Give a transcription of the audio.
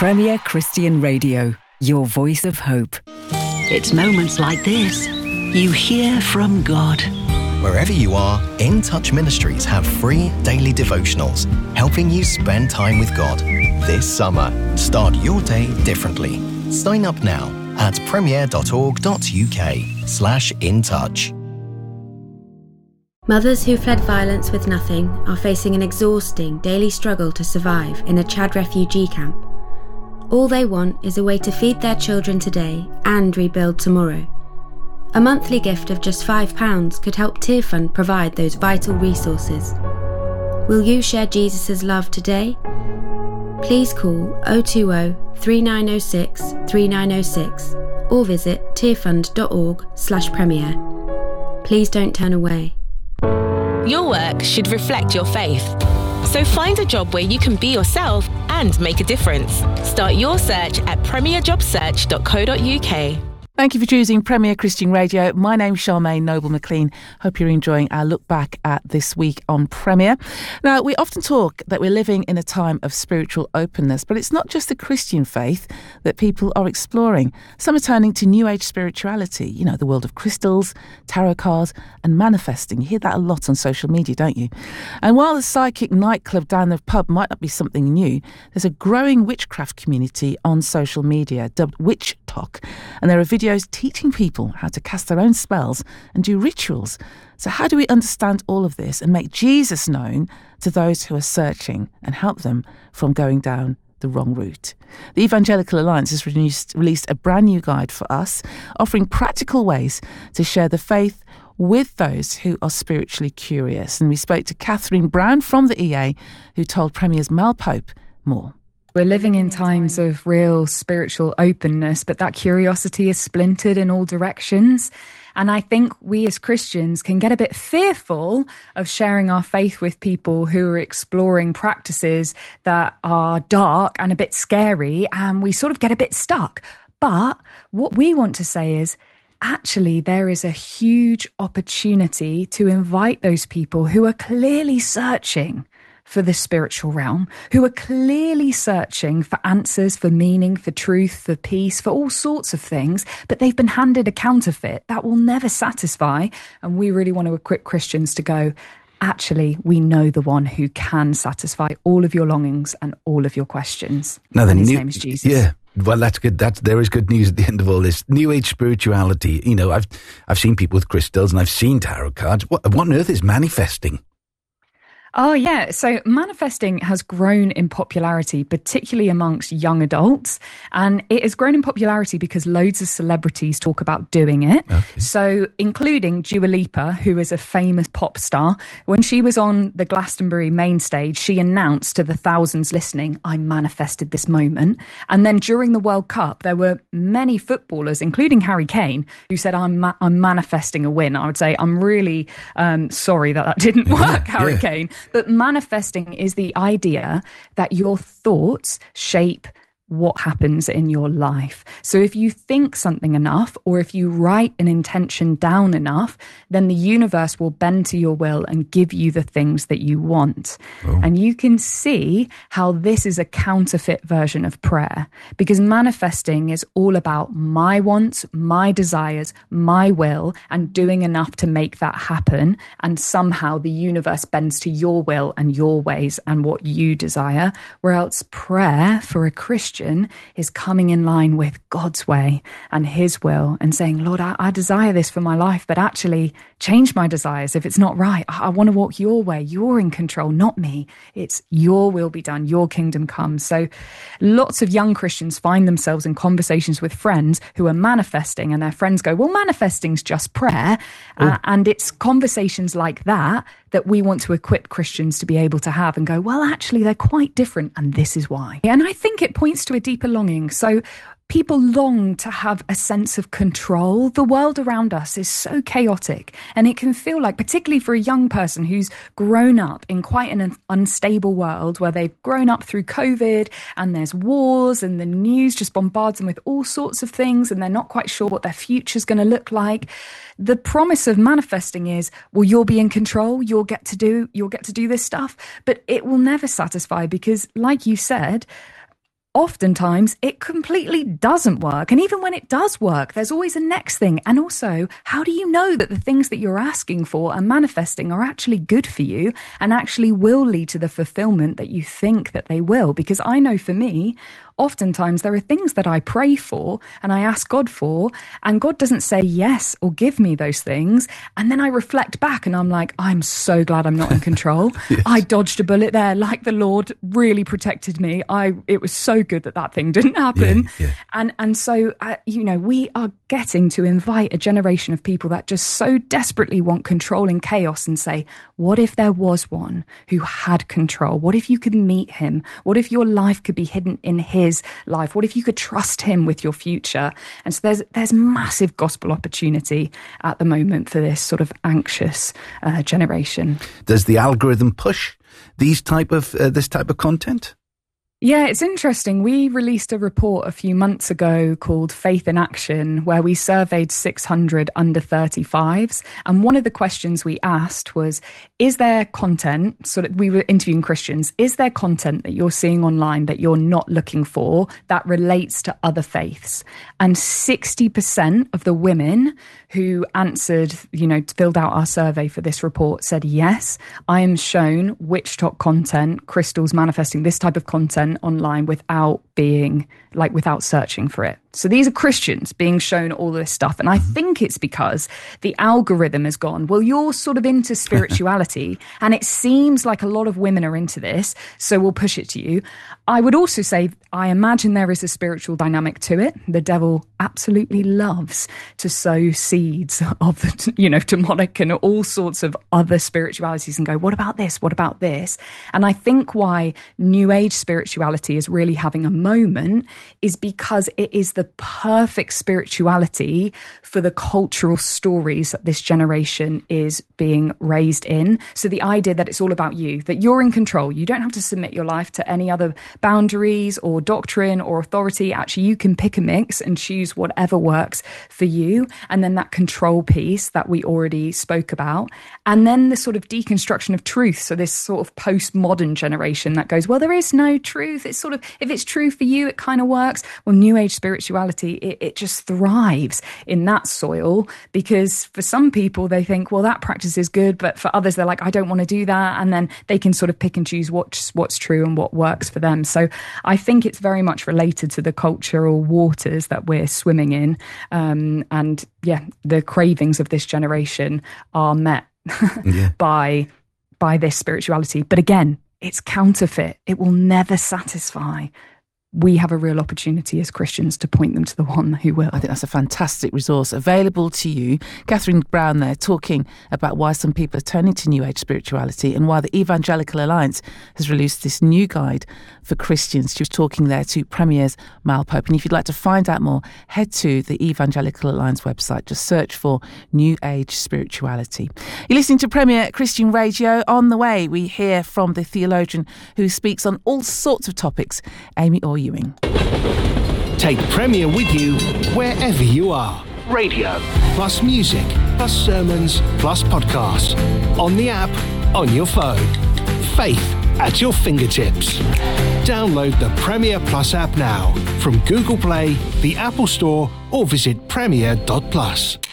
Premier Christian Radio, your voice of hope. It's moments like this you hear from God. Wherever you are, In Touch Ministries have free daily devotionals, helping you spend time with God. This summer, start your day differently. Sign up now at premier.org.uk/intouch. Mothers who fled violence with nothing are facing an exhausting daily struggle to survive in a Chad refugee camp. All they want is a way to feed their children today and rebuild tomorrow. A monthly gift of just £5 could help Tearfund provide those vital resources. Will you share Jesus' love today? Please call 020 3906 3906 or visit tearfund.org/premier. Please don't turn away. Your work should reflect your faith. So find a job where you can be yourself and make a difference. Start your search at premierjobsearch.co.uk. Thank you for choosing Premier Christian Radio. My name's Charmaine Noble-McLean. Hope you're enjoying our look back at this week on Premier. Now, we often talk that we're living in a time of spiritual openness, but it's not just the Christian faith that people are exploring. Some are turning to New Age spirituality, you know, the world of crystals, tarot cards and manifesting. You hear that a lot on social media, don't you? And while the psychic nightclub down the pub might not be something new, there's a growing witchcraft community on social media dubbed Witch Talk, and there are videos teaching people how to cast their own spells and do rituals. So how do we understand all of this and make Jesus known to those who are searching and help them from going down the wrong route? The Evangelical Alliance has released a brand new guide for us, offering practical ways to share the faith with those who are spiritually curious. And we spoke to Catherine Brown from the EA, who told Premier's Mel Pope more. We're living in times of real spiritual openness, but that curiosity is splintered in all directions. And I think we as Christians can get a bit fearful of sharing our faith with people who are exploring practices that are dark and a bit scary, and we sort of get a bit stuck. But what we want to say is, actually, there is a huge opportunity to invite those people who are clearly searching for the spiritual realm, who are clearly searching for answers, for meaning, for truth, for peace, for all sorts of things, but they've been handed a counterfeit that will never satisfy. And we really want to equip Christians to go, actually, we know the one who can satisfy all of your longings and all of your questions. Now, and his name is Jesus. Yeah. Well, that's good. There is good news at the end of all this. New Age spirituality. You know, I've seen people with crystals and I've seen tarot cards. What on earth is manifesting? Oh, yeah. So manifesting has grown in popularity, particularly amongst young adults. And it has grown in popularity because loads of celebrities talk about doing it. Okay. So including Dua Lipa, who is a famous pop star. When she was on the Glastonbury main stage, she announced to the thousands listening, I manifested this moment. And then during the World Cup, there were many footballers, including Harry Kane, who said, I'm manifesting a win. I would say, I'm really sorry that didn't work, Harry Kane. But manifesting is the idea that your thoughts shape what happens in your life. So if you think something enough, or if you write an intention down enough, then the universe will bend to your will and give you the things that you want. Oh. And you can see how this is a counterfeit version of prayer, because manifesting is all about my wants, my desires, my will, and doing enough to make that happen. And somehow the universe bends to your will and your ways and what you desire. Whereas prayer for a Christian is coming in line with God's way and his will and saying, Lord, I desire this for my life, but actually change my desires if it's not right. I want to walk your way. You're in control, not me. It's your will be done, your kingdom come. So lots of young Christians find themselves in conversations with friends who are manifesting, and their friends go, well, manifesting's just prayer. And it's conversations like that we want to equip Christians to be able to have and go, well, actually, they're quite different, and this is why. And I think it points to a deeper longing. So people long to have a sense of control. The world around us is so chaotic, and it can feel like, particularly for a young person who's grown up in quite an unstable world where they've grown up through COVID and there's wars and the news just bombards them with all sorts of things and they're not quite sure what their future's going to look like. The promise of manifesting is, well, you'll be in control, you'll get to do this stuff, but it will never satisfy because, like you said, oftentimes it completely doesn't work. And even when it does work, there's always a next thing. And also, how do you know that the things that you're asking for and manifesting are actually good for you and actually will lead to the fulfillment that you think that they will? Because I know for me, oftentimes there are things that I pray for and I ask God for, and God doesn't say yes or give me those things. And then I reflect back and I'm like, I'm so glad I'm not in control. Yes. I dodged a bullet there, like the Lord really protected me. It was so good that thing didn't happen. Yeah. And so, we are getting to invite a generation of people that just so desperately want control in chaos and say, what if there was one who had control? What if you could meet him? What if your life could be hidden in his life? What if you could trust him with your future? And so there's massive gospel opportunity at the moment for this sort of anxious generation. Does the algorithm push this type of content? Yeah, it's interesting. We released a report a few months ago called Faith in Action, where we surveyed 600 under 35s. And one of the questions we asked was, is there content, so that we were interviewing Christians, is there content that you're seeing online that you're not looking for that relates to other faiths? And 60% of the women who answered, filled out our survey for this report said, yes, I am shown Witch.talk content, crystals manifesting, this type of content online without searching for it. So these are Christians being shown all this stuff. And I think it's because the algorithm has gone, well, you're sort of into spirituality and it seems like a lot of women are into this, so we'll push it to you. I would also say, I imagine there is a spiritual dynamic to it. The devil absolutely loves to sow seeds of, demonic and all sorts of other spiritualities and go, what about this? What about this? And I think why New Age spirituality is really having a moment is because it is the perfect spirituality for the cultural stories that this generation is being raised in. So the idea that it's all about you, that you're in control, you don't have to submit your life to any other boundaries or doctrine or authority. Actually, you can pick a mix and choose whatever works for you. And then that control piece that we already spoke about. And then the sort of deconstruction of truth. So this sort of postmodern generation that goes, well, there is no truth. It's sort of, if it's true for you, it kind of works. Well, New Age spirituality, it just thrives in that soil, because for some people they think, well, that practice is good, but for others they're like, I don't want to do that, and then they can sort of pick and choose what's true and what works for them. So I think it's very much related to the cultural waters that we're swimming in, and the cravings of this generation are met by this spirituality. But again, it's counterfeit. It will never satisfy. We have a real opportunity as Christians to point them to the one who will. I think that's a fantastic resource available to you. Catherine Brown there talking about why some people are turning to New Age spirituality and why the Evangelical Alliance has released this new guide for Christians. She was talking there to Premier's Mal Pope. And if you'd like to find out more, head to the Evangelical Alliance website. Just search for New Age spirituality. You're listening to Premier Christian Radio. On the way, we hear from the theologian who speaks on all sorts of topics, Amy Orr Ewing. Take Premier with you wherever you are. Radio, plus music, plus sermons, plus podcasts. On the app, on your phone. Faith at your fingertips. Download the Premier Plus app now from Google Play, the Apple Store, or visit premier.plus.